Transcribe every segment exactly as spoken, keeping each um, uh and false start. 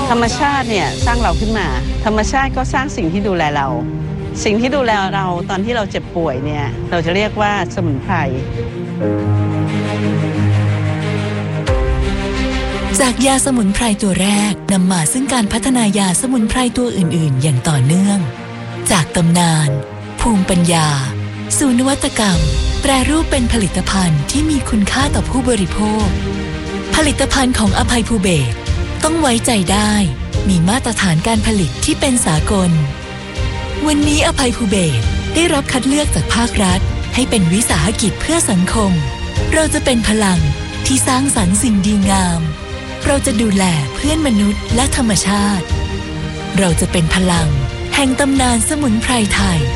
ธรรมชาติเนี่ยสร้างเราขึ้นมาธรรมชาติก็สร้างสิ่งที่ดูแลเราสิ่งที่ดูแลเราตอนที่เราเจ็บป่วยเนี่ยเราจะเรียกว่าสมุนไพรจากยาสมุนไพรตัวแรกนำมาซึ่งการพัฒนายาสมุนไพรตัวอื่นๆอย่างต่อเนื่องจากตำนานภูมิปัญญาสู่นวัตกรรมแปรรูปเป็นผลิตภัณฑ์ที่มีคุณค่าต่อผู้บริโภคผลิตภัณฑ์ของอภัยภูเบศรต้องไว้ใจได้มีมาตรฐานการผลิตที่เป็นสากลวันนี้อภัยภูเบศรได้รับคัดเลือกจากภาครัฐให้เป็นวิสาหกิจเพื่อสังคมเราจะเป็นพลังที่สร้างสรรค์สิ่งดีงามเราจะดูแลเพื่อนมนุษย์และธรรมชาติเราจะเป็นพลังแห่งตำนานสมุนไพรไทย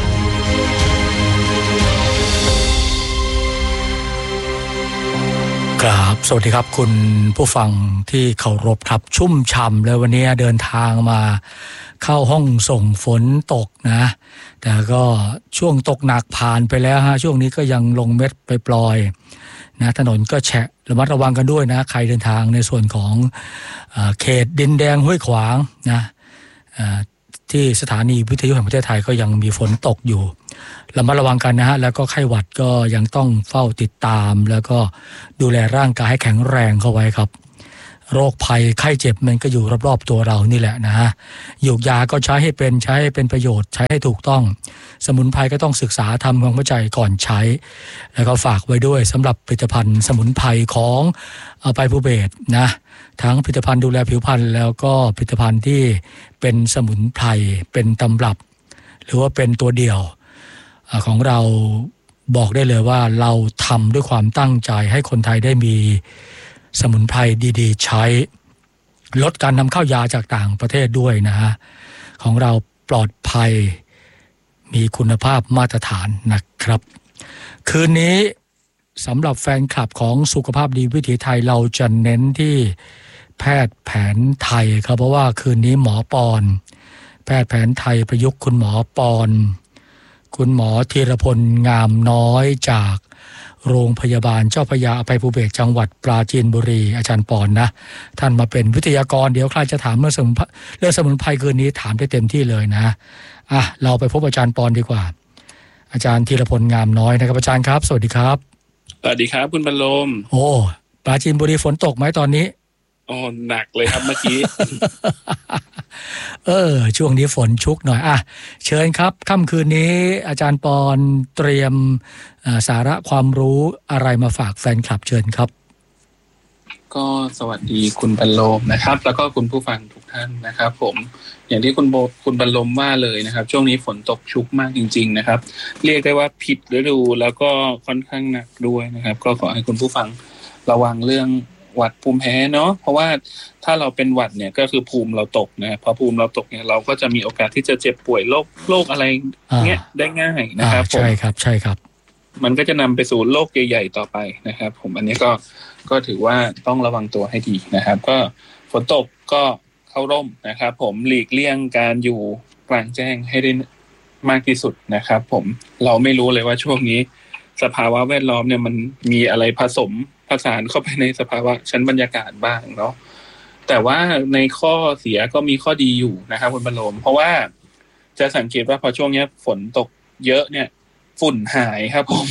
ครับสวัสดีครับคุณผู้ฟังที่เคารพครับชุ่มฉ่ำเลยวันนี้เดินทางมาเข้าห้องส่งฝนตกนะแต่ก็ช่วงตกหนักผ่านไปแล้วฮะช่วงนี้ก็ยังลงเม็ดไปปล่อยนะถนนก็แฉะระมัดระวังกันด้วยนะใครเดินทางในส่วนของเอ่อเขตดินแดงห้วยขวางนะเอ่อที่สถานีวิทยุแห่งประเทศไทยก็ยังมีฝนตกอยู่ระมัดระวังกันนะฮะแล้วก็ไข้หวัดก็ยังต้องเฝ้าติดตามแล้วก็ดูแลร่างกายให้แข็งแรงเข้าไว้ครับโรคภัยไข้เจ็บมันก็อยู่รอบๆตัวเรานี่แหละนะฮะยูกยาก็ใช้ให้เป็นใช้ให้เป็นประโยชน์ใช้ให้ถูกต้องสมุนไพรก็ต้องศึกษาทำความเข้าใจก่อนใช้แล้วก็ฝากไว้ด้วยสำหรับผลิตภัณฑ์สมุนไพรของอภัยภูเบศรนะทั้งผลิตภัณฑ์ดูแลผิวพรรณแล้วก็ผลิตภัณฑ์ที่เป็นสมุนไพรเป็นตำรับหรือว่าเป็นตัวเดียวของเราบอกได้เลยว่าเราทำด้วยความตั้งใจให้คนไทยได้มีสมุนไพรดีๆใช้ลดการนำเข้ายาจากต่างประเทศด้วยนะฮะของเราปลอดภัยมีคุณภาพมาตรฐานนะครับคืนนี้สำหรับแฟนคลับของสุขภาพดีวิถีไทยเราจะเน้นที่แพทย์แผนไทยครับเพราะว่าคืนนี้หมอปอนแพทย์แผนไทยประยุกต์คุณหมอปอนคุณหมอธีรพลงามน้อยจากโรงพยาบาลเจ้าพระยาอภัยภูเบศรจังหวัดปราจีนบุรีอาจารย์ปอนนะท่านมาเป็นวิทยากรเดี๋ยวใครจะถามเรื่องสมุนไพรเรื่องสมุนไพรคืนนี้ถามได้เต็มที่เลยนะอ่ะเราไปพบอาจารย์ปอนดีกว่าอาจารย์ธีรพลงามน้อยนะครับอาจารย์ครับสวัสดีครับสวัสดีครับคุณบรรลมโอ้ปราจีนบุรีฝนตกไหมตอนนี้อ๋อหนักเลยครับเมื่อกี้เออช่วงนี้ฝนชุกหน่อยอ่ะเชิญครับค่ำคืนนี้อาจารย์ปอนเตรียมสาระความรู้อะไรมาฝากแฟนคลับเชิญครับก็สวัสดีคุณบรรลมนะครับแล้วก็คุณผู้ฟังทุกท่านนะครับผมอย่างที่คุณโบคุณบรรลมว่าเลยนะครับช่วงนี้ฝนตกชุกมากจริงๆนะครับเรียกได้ว่าผิดฤดูแล้วก็ค่อนข้างหนักด้วยนะครับก็ขอให้คุณผู้ฟังระวังเรื่องหวัดภูมิแพ้เนาะเพราะว่าถ้าเราเป็นหวัดเนี่ยก็คือภูมิเราตกนะพอภูมิเราตกเนี่ยเราก็จะมีโอกาสที่จะเจ็บป่วยโรคโรคอะไรเงี้ยได้ง่ายนะครับใช่ครับใช่ครับมันก็จะนำไปสู่โรคใหญ่ๆต่อไปนะครับผมอันนี้ก็ก็ถือว่าต้องระวังตัวให้ดีนะครับก็ฝนตกก็เข้าร่มนะครับผมหลีกเลี่ยงการอยู่กลางแจ้งให้ได้มากที่สุดนะครับผมเราไม่รู้เลยว่าช่วงนี้สภาวะแวดล้อมเนี่ยมันมีอะไรผสมผสานเข้าไปในสภาวะชั้นบรรยากาศบ้างเนาะแต่ว่าในข้อเสียก็มีข้อดีอยู่นะครับคุณบรรลมเพราะว่าจะสังเกตว่าพอช่วงนี้ฝนตกเยอะเนี่ยฝุ่นหายครับผม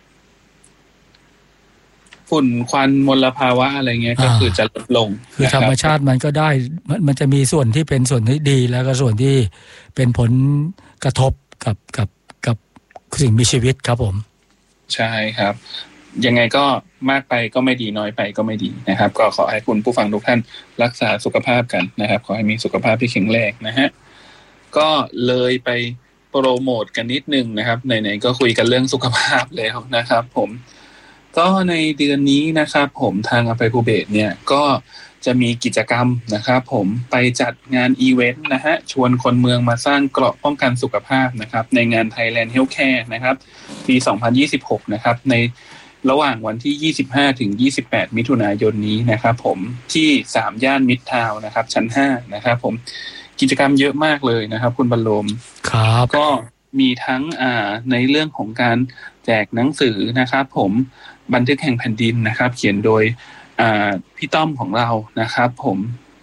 ฝุ่นควันมลภาวะอะไรเงี้ยก็คือจะลดลงคือธรรมชาติมันก็ได้มันจะมีส่วนที่เป็นส่วนที่ดีแล้วก็ส่วนที่เป็นผลกระทบกับกับกับสิ่งมีชีวิตครับผมใช่ครับยังไงก็มากไปก็ไม่ดีน้อยไปก็ไม่ดีนะครับก็ขอให้คุณผู้ฟังทุกท่านรักษาสุขภาพกันนะครับขอให้มีสุขภาพที่แข็งแรงนะฮะก็เลยไปโปรโมทกันนิดนึงนะครับไหนๆก็คุยกันเรื่องสุขภาพแล้วนะครับผมก็ในเดือนนี้นะครับผมทางอภัยภูเบศรเนี่ยก็จะมีกิจกรรมนะครับผมไปจัดงานอีเวนต์นะฮะชวนคนเมืองมาสร้างเกราะป้องกันสุขภาพนะครับในงาน Thailand Healthcare นะครับปีสองพันยี่สิบหกนะครับในระหว่างวันที่ยี่สิบห้าถึงยี่สิบแปดมิถุนายนนี้นะครับผมที่สามย่านมิตรทาวน์นะครับชั้นห้านะครับผมกิจกรรมเยอะมากเลยนะครับคุณบรรลมครับก็มีทั้งอ่าในเรื่องของการแจกหนังสือนะครับผมบันทึกแห่งแผ่นดินนะครับเขียนโดยอ่าพี่ต้อมของเรานะครับผมพ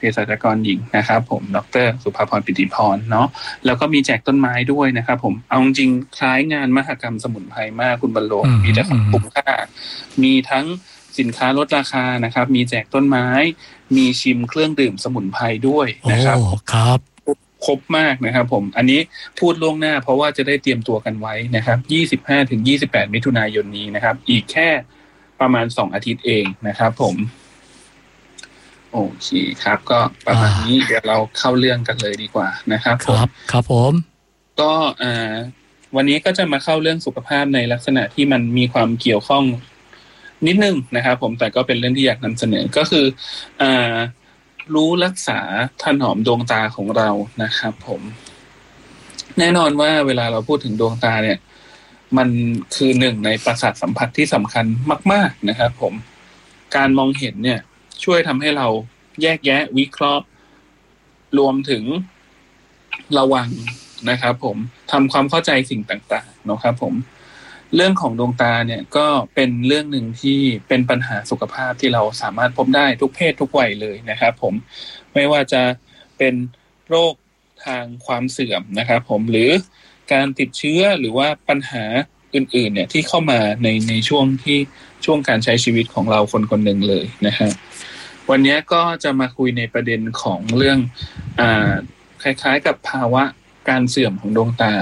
สัชกรหญิงนะครับผมดร.สุภาพรปิติพรเนาะแล้วก็มีแจกต้นไม้ด้วยนะครับผมเอาจริงคล้ายงานมหกรรมสมุนไพรมากคุณบรรโลกมีแต่ของคุ้มค่ามีทั้งสินค้าลดราคานะครับมีแจกต้นไม้มีชิมเครื่องดื่มสมุนไพรด้วยนะครับครับครบมากนะครับผมอันนี้พูดล่วงหน้าเพราะว่าจะได้เตรียมตัวกันไว้นะครับยี่สิบห้าถึงยี่สิบแปดมิถุนายนนี้นะครับอีกแค่ประมาณสองอาทิตย์เองนะครับผมโอเคครับก็ประมาณนี้เดี๋ยวเราเข้าเรื่องกันเลยดีกว่านะครับครับครับผมก็อ่าวันนี้ก็จะมาเข้าเรื่องสุขภาพในลักษณะที่มันมีความเกี่ยวข้องนิดนึงนะครับผมแต่ก็เป็นเรื่องที่อยากนำเสนอก็คืออ่ารู้รักษาถนอมดวงตาของเรานะครับผมแน่นอนว่าเวลาเราพูดถึงดวงตาเนี่ยมันคือหนึ่งในประสาทสัมผัสที่สำคัญมากๆนะครับผมการมองเห็นเนี่ยช่วยทำให้เราแยกแยะวิเคราะห์รวมถึงระวังนะครับผมทำความเข้าใจสิ่งต่างๆนะครับผมเรื่องของดวงตาเนี่ยก็เป็นเรื่องหนึ่งที่เป็นปัญหาสุขภาพที่เราสามารถพบได้ทุกเพศทุกวัยเลยนะครับผมไม่ว่าจะเป็นโรคทางความเสื่อมนะครับผมหรือการติดเชื้อหรือว่าปัญหาอื่นๆเนี่ยที่เข้ามาในในช่วงที่ช่วงการใช้ชีวิตของเราคนคนหนึ่งเลยนะฮะวันนี้ก็จะมาคุยในประเด็นของเรื่องอ่าคล้ายๆกับภาวะการเสื่อมของดวงตา